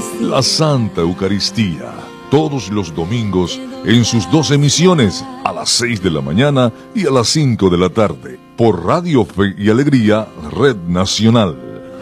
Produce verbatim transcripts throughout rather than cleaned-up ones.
la Santa Eucaristía, todos los domingos en sus dos emisiones, a las seis de la mañana y a las cinco de la tarde, por Radio Fe y Alegría, Red Nacional.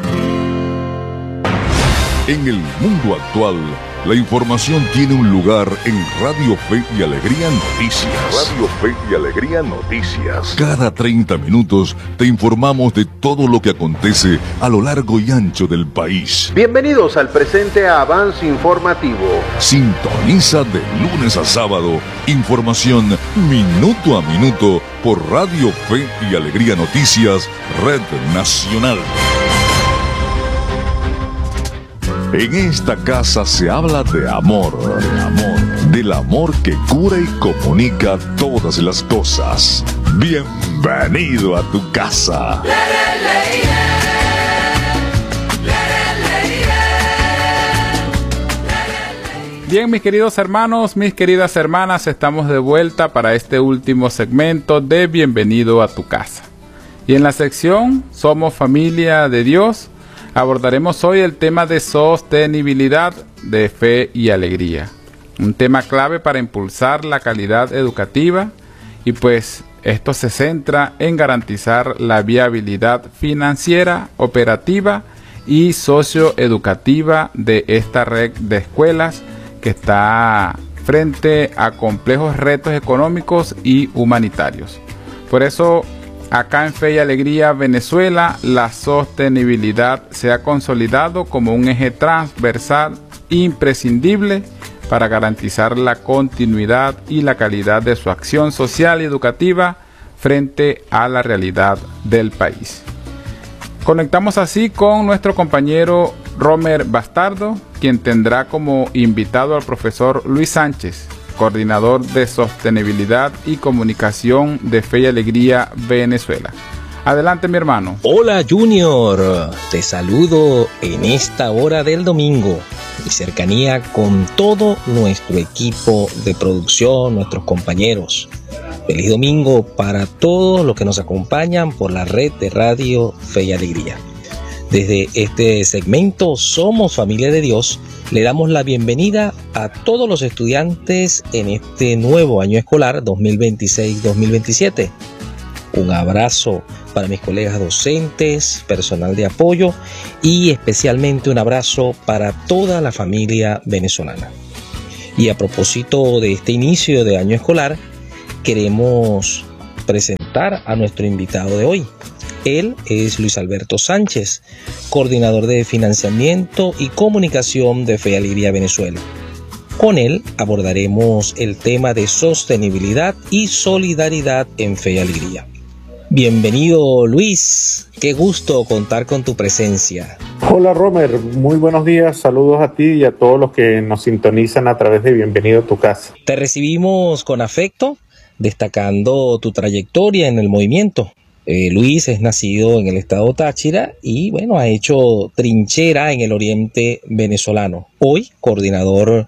En el mundo actual, la información tiene un lugar en Radio Fe y Alegría Noticias. Radio Fe y Alegría Noticias. Cada treinta minutos te informamos de todo lo que acontece a lo largo y ancho del país. Bienvenidos al presente Avance Informativo. Sintoniza de lunes a sábado información minuto a minuto por Radio Fe y Alegría Noticias, Red Nacional. En esta casa se habla de amor, de amor, del amor que cura y comunica todas las cosas. Bienvenido a tu casa. Bien, mis queridos hermanos, mis queridas hermanas, estamos de vuelta para este último segmento de Bienvenido a tu casa. Y en la sección Somos Familia de Dios, abordaremos hoy el tema de sostenibilidad de fe y alegría, un tema clave para impulsar la calidad educativa, y pues esto se centra en garantizar la viabilidad financiera, operativa y socioeducativa de esta red de escuelas que está frente a complejos retos económicos y humanitarios. Por eso, acá en Fe y Alegría Venezuela, la sostenibilidad se ha consolidado como un eje transversal imprescindible para garantizar la continuidad y la calidad de su acción social y educativa frente a la realidad del país. Conectamos así con nuestro compañero Romer Bastardo, quien tendrá como invitado al profesor Luis Sánchez, coordinador de Sostenibilidad y Comunicación de Fe y Alegría Venezuela. Adelante, mi hermano. Hola, Junior. Te saludo en esta hora del domingo. Mi cercanía con todo nuestro equipo de producción, nuestros compañeros. Feliz domingo para todos los que nos acompañan por la red de Radio Fe y Alegría. Desde este segmento Somos Familia de Dios, le damos la bienvenida a todos los estudiantes en este nuevo año escolar dos mil veintiséis dos mil veintisiete. Un abrazo para mis colegas docentes, personal de apoyo y especialmente un abrazo para toda la familia venezolana. Y a propósito de este inicio de año escolar, queremos presentar a nuestro invitado de hoy. Él es Luis Alberto Sánchez, coordinador de financiamiento y comunicación de Fe y Alegría Venezuela. Con él abordaremos el tema de sostenibilidad y solidaridad en Fe y Alegría. Bienvenido, Luis. Qué gusto contar con tu presencia. Hola, Romer. Muy buenos días. Saludos a ti y a todos los que nos sintonizan a través de Bienvenido a tu casa. Te recibimos con afecto, destacando tu trayectoria en el movimiento. Eh, Luis es nacido en el estado Táchira y bueno, ha hecho trinchera en el oriente venezolano. Hoy, coordinador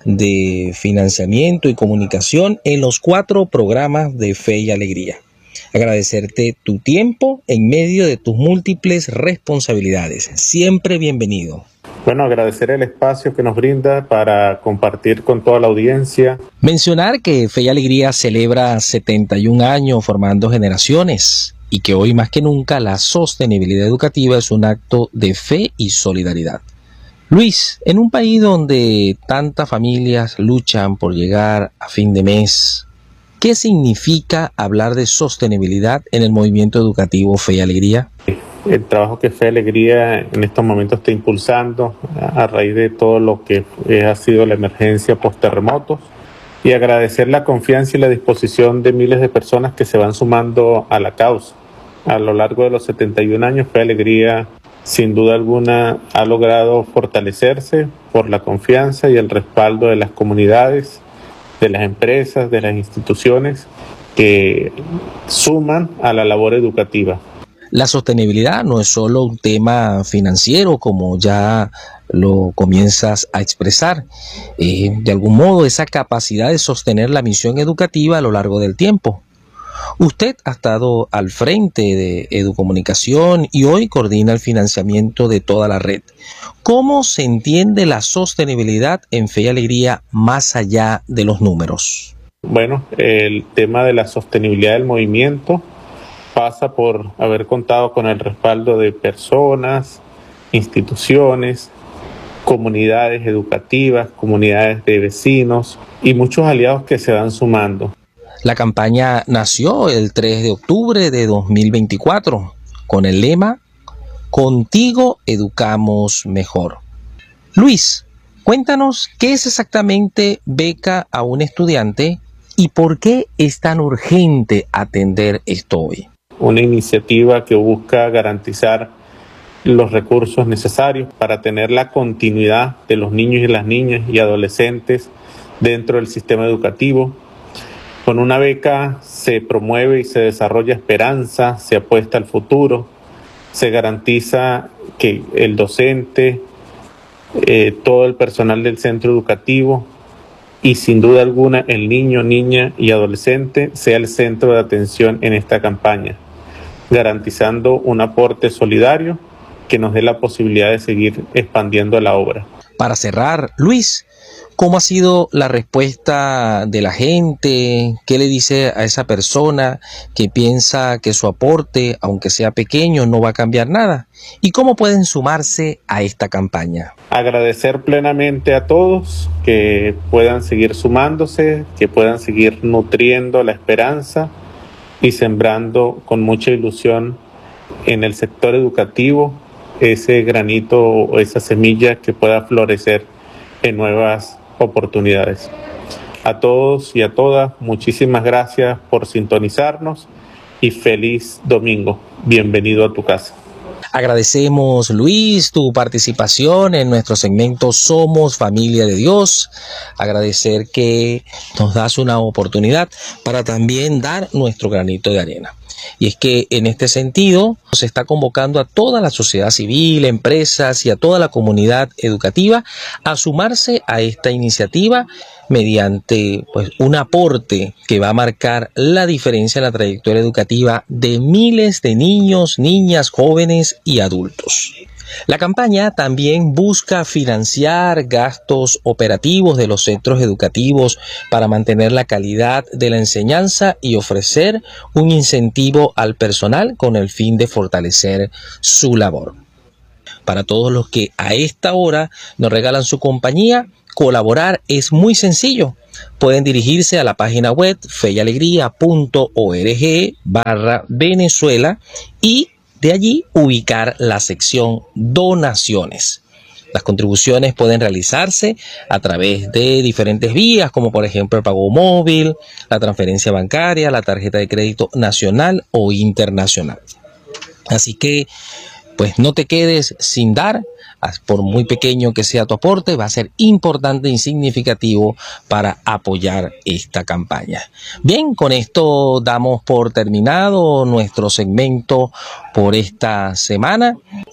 de financiamiento y comunicación en los cuatro programas de Fe y Alegría. Agradecerte tu tiempo en medio de tus múltiples responsabilidades. Siempre bienvenido. Bueno, agradecer el espacio que nos brinda para compartir con toda la audiencia. Mencionar que Fe y Alegría celebra setenta y un años formando generaciones y que hoy más que nunca la sostenibilidad educativa es un acto de fe y solidaridad. Luis, en un país donde tantas familias luchan por llegar a fin de mes, ¿qué significa hablar de sostenibilidad en el movimiento educativo Fe y Alegría? El trabajo que Fe y Alegría en estos momentos está impulsando a raíz de todo lo que ha sido la emergencia post-terremotos, y agradecer la confianza y la disposición de miles de personas que se van sumando a la causa. A lo largo de los setenta y un años, Fe y Alegría, sin duda alguna, ha logrado fortalecerse por la confianza y el respaldo de las comunidades, de las empresas, de las instituciones que suman a la labor educativa. La sostenibilidad no es solo un tema financiero, como ya lo comienzas a expresar. Eh, de algún modo, esa capacidad de sostener la misión educativa a lo largo del tiempo. Usted ha estado al frente de Educomunicación y hoy coordina el financiamiento de toda la red. ¿Cómo se entiende la sostenibilidad en Fe y Alegría más allá de los números? Bueno, el tema de la sostenibilidad del movimiento pasa por haber contado con el respaldo de personas, instituciones, comunidades educativas, comunidades de vecinos y muchos aliados que se van sumando. La campaña nació el tres de octubre de dos mil veinticuatro con el lema Contigo educamos mejor. Luis, cuéntanos qué es exactamente Beca a un estudiante y por qué es tan urgente atender esto hoy. Una iniciativa que busca garantizar los recursos necesarios para tener la continuidad de los niños y las niñas y adolescentes dentro del sistema educativo. Con una beca se promueve y se desarrolla esperanza, se apuesta al futuro, se garantiza que el docente, eh, todo el personal del centro educativo y sin duda alguna el niño, niña y adolescente sea el centro de atención en esta campaña, garantizando un aporte solidario que nos dé la posibilidad de seguir expandiendo la obra. Para cerrar, Luis, ¿cómo ha sido la respuesta de la gente? ¿Qué le dice a esa persona que piensa que su aporte, aunque sea pequeño, no va a cambiar nada? ¿Y cómo pueden sumarse a esta campaña? Agradecer plenamente a todos que puedan seguir sumándose, que puedan seguir nutriendo la esperanza y sembrando con mucha ilusión en el sector educativo ese granito o esa semilla que pueda florecer en nuevas oportunidades. A todos y a todas, muchísimas gracias por sintonizarnos y feliz domingo. Bienvenido a tu casa. Agradecemos, Luis, tu participación en nuestro segmento Somos Familia de Dios. Agradecer que nos das una oportunidad para también dar nuestro granito de arena. Y es que en este sentido se está convocando a toda la sociedad civil, empresas y a toda la comunidad educativa a sumarse a esta iniciativa mediante pues un aporte que va a marcar la diferencia en la trayectoria educativa de miles de niños, niñas, jóvenes y adultos. La campaña también busca financiar gastos operativos de los centros educativos para mantener la calidad de la enseñanza y ofrecer un incentivo al personal con el fin de fortalecer su labor. Para todos los que a esta hora nos regalan su compañía, colaborar es muy sencillo. Pueden dirigirse a la página web feyyalegría punto org barra Venezuela y de allí ubicar la sección donaciones. Las contribuciones pueden realizarse a través de diferentes vías, como por ejemplo el pago móvil, la transferencia bancaria, la tarjeta de crédito nacional o internacional. Así que, pues no te quedes sin dar. Por muy pequeño que sea tu aporte, va a ser importante y significativo para apoyar esta campaña. Bien, con esto damos por terminado nuestro segmento por esta semana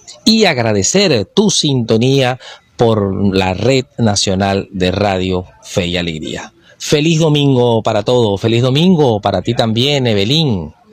y agradecer tu sintonía por la Red Nacional de Radio Fe y Alegría. Feliz domingo para todos, feliz domingo para ti también, Evelyn.